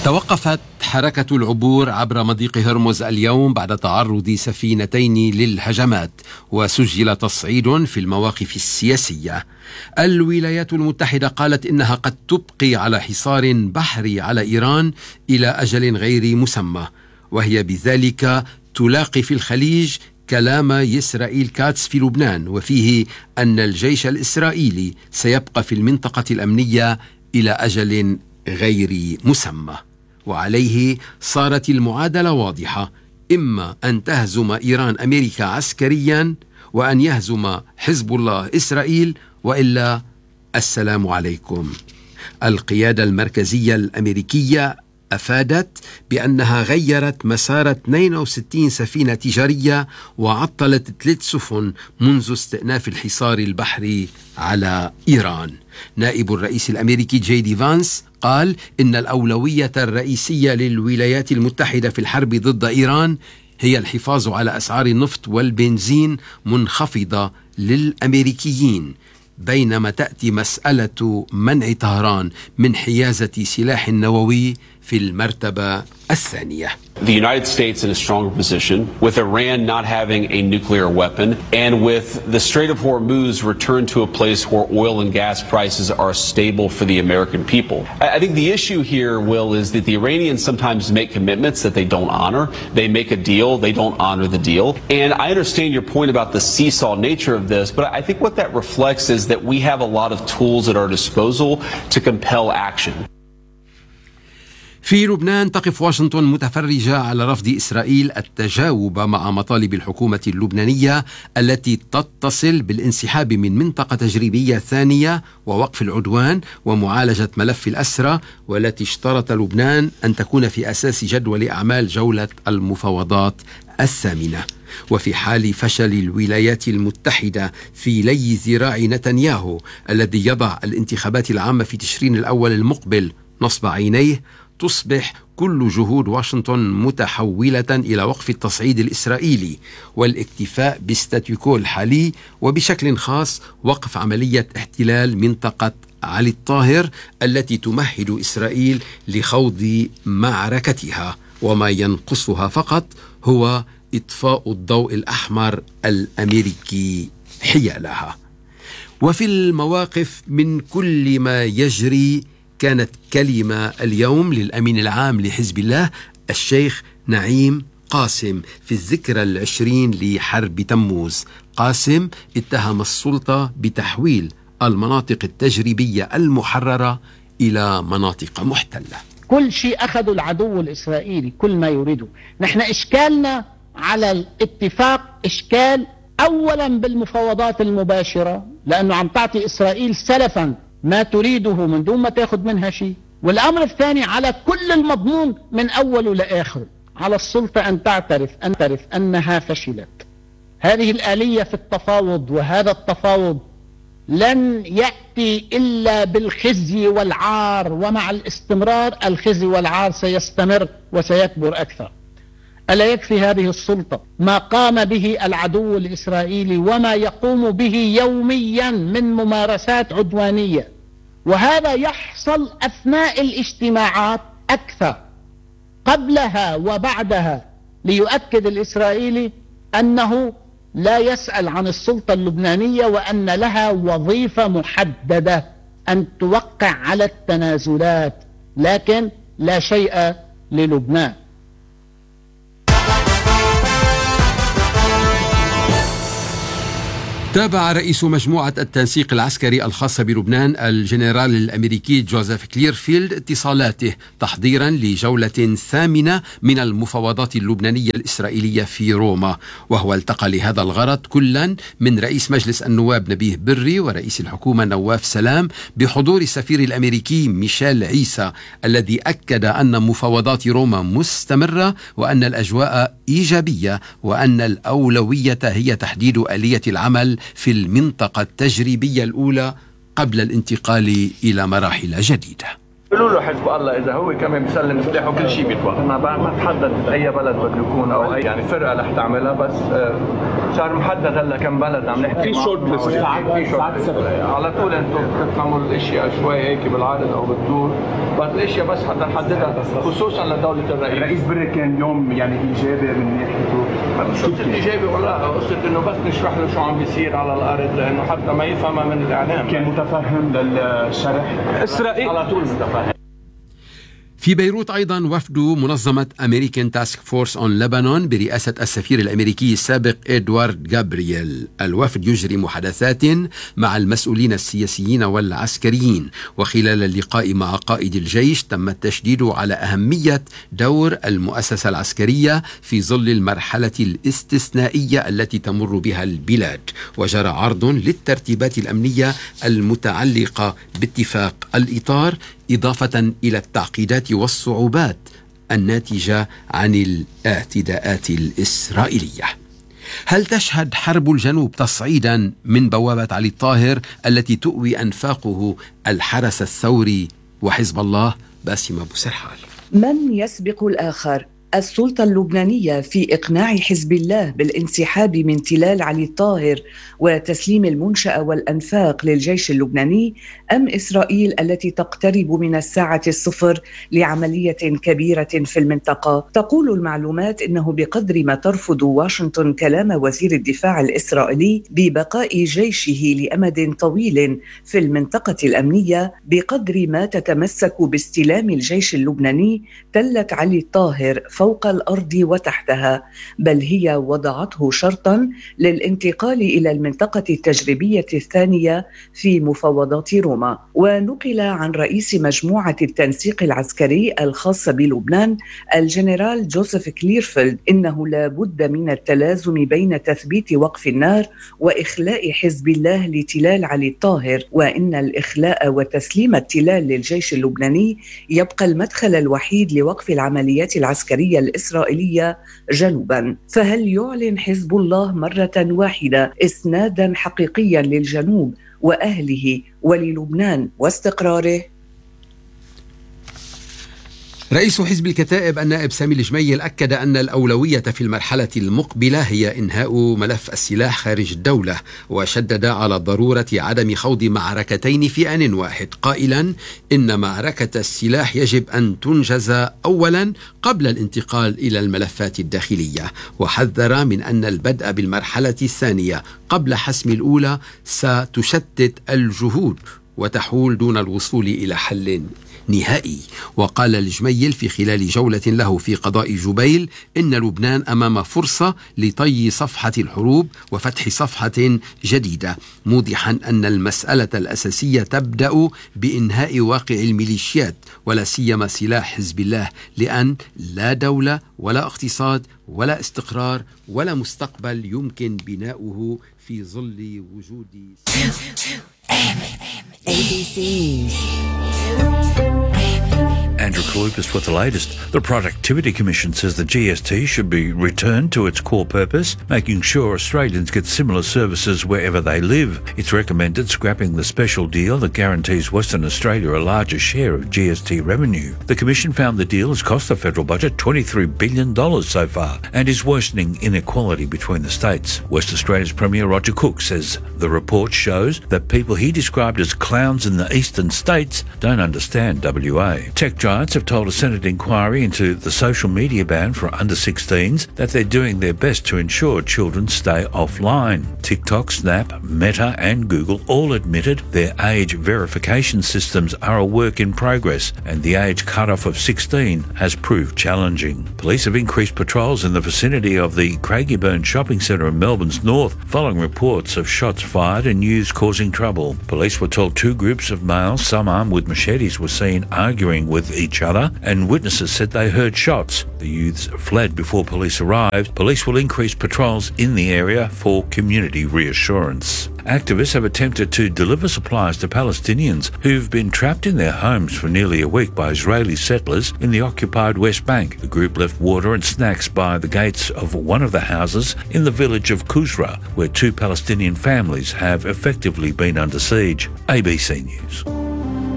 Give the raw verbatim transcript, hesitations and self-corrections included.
توقفت حركة العبور عبر مضيق هرمز اليوم بعد تعرض سفينتين للهجمات، وسجل تصعيد في المواقف السياسية. الولايات المتحدة قالت إنها قد تبقي على حصار بحري على إيران إلى أجل غير مسمى، وهي بذلك تلاقي في الخليج كلام إسرائيل كاتس في لبنان، وفيه أن الجيش الإسرائيلي سيبقى في المنطقة الأمنية إلى أجل غير مسمى. وعليه صارت المعادلة واضحة: إما أن تهزم إيران أمريكا عسكريا، وأن يهزم حزب الله إسرائيل، وإلا السلام عليكم. القيادة المركزية الأمريكية أفادت بأنها غيرت مسار اثنين وستين سفينة تجارية وعطلت ثلاث سفن منذ استئناف الحصار البحري على إيران. نائب الرئيس الأمريكي جي دي فانس قال إن الأولوية الرئيسية للولايات المتحدة في الحرب ضد إيران هي الحفاظ على أسعار النفط والبنزين منخفضة للأمريكيين، بينما تأتي مسألة منع طهران من حيازة سلاح نووي في المرتبة الثانية. The United States in a stronger position, with Iran not having a nuclear weapon, and with the Strait of Hormuz returned to a place where oil and gas prices are stable for the American people. I think the issue here, Will, is that the Iranians sometimes make commitments that they don't honor. They make a deal, they don't honor the deal. And I understand your point about the seesaw nature of this, but I think what that reflects is that we have a lot of tools at our disposal to compel action. في لبنان تقف واشنطن متفرجة على رفض إسرائيل التجاوب مع مطالب الحكومة اللبنانية التي تتصل بالانسحاب من منطقة تجريبية ثانية ووقف العدوان ومعالجة ملف الأسرى، والتي اشترط لبنان أن تكون في أساس جدول أعمال جولة المفاوضات الثامنة. وفي حال فشل الولايات المتحدة في لي ذراع نتنياهو الذي يضع الانتخابات العامة في تشرين الأول المقبل نصب عينيه، تصبح كل جهود واشنطن متحولة إلى وقف التصعيد الإسرائيلي والاكتفاء بالستاتيكو الحالي، وبشكل خاص وقف عملية احتلال منطقة علي الطاهر التي تمهد إسرائيل لخوض معركتها، وما ينقصها فقط هو إطفاء الضوء الأحمر الأمريكي حيالها. وفي المواقف من كل ما يجري، كانت كلمة اليوم للأمين العام لحزب الله الشيخ نعيم قاسم في الذكرى العشرين لحرب تموز. قاسم اتهم السلطة بتحويل المناطق التجريبية المحررة إلى مناطق محتلة. كل شيء أخذوا العدو الإسرائيلي كل ما يريده. نحن إشكالنا على الاتفاق إشكال أولا بالمفاوضات المباشرة، لأنه عم تعطي إسرائيل سلفا ما تريده من دون ما تأخذ منها شيء. والأمر الثاني على كل المضمون من أوله لآخره، على السلطة أن تعترف أن تعرف أنها فشلت. هذه الآلية في التفاوض، وهذا التفاوض لن يأتي إلا بالخزي والعار، ومع الاستمرار الخزي والعار سيستمر وسيكبر أكثر. ألا يكفي هذه السلطة ما قام به العدو الإسرائيلي وما يقوم به يوميا من ممارسات عدوانية، وهذا يحصل أثناء الاجتماعات أكثر قبلها وبعدها، ليؤكد الإسرائيلي أنه لا يسأل عن السلطة اللبنانية وأن لها وظيفة محددة أن توقع على التنازلات، لكن لا شيء للبنان. تابع رئيس مجموعة التنسيق العسكري الخاصة بلبنان الجنرال الأمريكي جوزيف كليرفيلد اتصالاته تحضيرا لجولة ثامنة من المفاوضات اللبنانية الإسرائيلية في روما، وهو التقى لهذا الغرض كلا من رئيس مجلس النواب نبيه بري ورئيس الحكومة نواف سلام بحضور السفير الأمريكي ميشيل عيسى، الذي أكد أن مفاوضات روما مستمرة وأن الأجواء إيجابية وأن الأولوية هي تحديد آلية العمل في المنطقة التجريبية الأولى قبل الانتقال إلى مراحل جديدة. قالوا له حزب الله اذا هو كمان بيسلم سلاحه كل شيء بيتوقف. ما ما تحدد اي بلد بده يكون او اي يعني فرقه رح تعملها، بس صار محدد هلا كم بلد عم نحكي في شورت ليست. في شورت على طول انتم بتفهموا الاشياء شوي هيك بالعرض او بالطول، بس الاشياء بس حتى نحددها خصوصا لدوله الرئيس. الرئيس بري كان اليوم يعني ايجابي من ناحيته. مش قصه ايجابي ولا قصه انه بس نشرح له شو عم بيصير على الارض، لانه حتى ما يفهمها من الاعلام. كان متفهم للشرح اسرائيل على طول متفهم. في بيروت أيضا وفد منظمة أمريكان تاسك فورس أون لبنان برئاسة السفير الأمريكي السابق إدوارد جابرييل. الوفد يجري محادثات مع المسؤولين السياسيين والعسكريين، وخلال اللقاء مع قائد الجيش تم التشديد على أهمية دور المؤسسة العسكرية في ظل المرحلة الاستثنائية التي تمر بها البلاد. وجرى عرض للترتيبات الأمنية المتعلقة باتفاق الإطار، إضافة إلى التعقيدات والصعوبات الناتجة عن الاعتداءات الإسرائيلية. هل تشهد حرب الجنوب تصعيدا من بوابة علي الطاهر التي تؤوي أنفاقه الحرس الثوري وحزب الله؟ باسم أبو سرحال. من يسبق الآخر؟ السلطة اللبنانية في إقناع حزب الله بالانسحاب من تلال علي الطاهر وتسليم المنشأة والأنفاق للجيش اللبناني، أم إسرائيل التي تقترب من الساعة الصفر لعملية كبيرة في المنطقة؟ تقول المعلومات إنه بقدر ما ترفض واشنطن كلام وزير الدفاع الإسرائيلي ببقاء جيشه لأمد طويل في المنطقة الأمنية، بقدر ما تتمسك باستلام الجيش اللبناني تلة علي الطاهر فوق الأرض وتحتها، بل هي وضعته شرطاً للانتقال إلى المنطقة التجريبية الثانية في مفاوضات روما. ونقل عن رئيس مجموعة التنسيق العسكري الخاصة بلبنان الجنرال جوزيف كليرفيلد إنه لا بد من التلازم بين تثبيت وقف النار وإخلاء حزب الله لتلال علي الطاهر، وإن الإخلاء وتسليم التلال للجيش اللبناني يبقى المدخل الوحيد لوقف العمليات العسكرية الإسرائيلية جنوبا. فهل يعلن حزب الله مرة واحدة إسنادا حقيقيا للجنوب وأهله وللبنان واستقراره؟ رئيس حزب الكتائب النائب سامي الجميل أكد أن الأولوية في المرحلة المقبلة هي إنهاء ملف السلاح خارج الدولة، وشدد على ضرورة عدم خوض معركتين في آن واحد، قائلا إن معركة السلاح يجب أن تنجز أولا قبل الانتقال إلى الملفات الداخلية. وحذر من أن البدء بالمرحلة الثانية قبل حسم الأولى ستشتت الجهود وتحول دون الوصول إلى حل نهائي. وقال الجميل في خلال جولة له في قضاء جبيل إن لبنان أمام فرصة لطي صفحة الحروب وفتح صفحة جديدة، موضحا أن المسألة الأساسية تبدأ بإنهاء واقع الميليشيات ولا سيما سلاح حزب الله، لأن لا دولة ولا اقتصاد ولا استقرار ولا مستقبل يمكن بناؤه في ظل وجود A B C News. Andrew Kalupas with the latest. The Productivity Commission says the G S T should be returned to its core purpose, making sure Australians get similar services wherever they live. It's recommended scrapping the special deal that guarantees Western Australia a larger share of G S T revenue. The Commission found the deal has cost the federal budget twenty-three billion dollars so far and is worsening inequality between the states. West Australia's Premier Roger Cook says the report shows that people he described as clowns in the eastern states don't understand W A. Tech giants have told a Senate inquiry into the social media ban for under sixteens that they're doing their best to ensure children stay offline. TikTok, Snap, Meta and Google all admitted their age verification systems are a work in progress and the age cutoff of sixteen has proved challenging. Police have increased patrols in the vicinity of the Craigieburn shopping centre in Melbourne's north following reports of shots fired and youths causing trouble. Police were told two groups of males, some armed with machetes, were seen arguing with each other and witnesses said they heard shots. The youths fled before police arrived. Police will increase patrols in the area for community reassurance. Activists have attempted to deliver supplies to Palestinians who've been trapped in their homes for nearly a week by Israeli settlers in the occupied West Bank. The group left water and snacks by the gates of one of the houses in the village of Kuzra, where two Palestinian families have effectively been under siege. A B C News.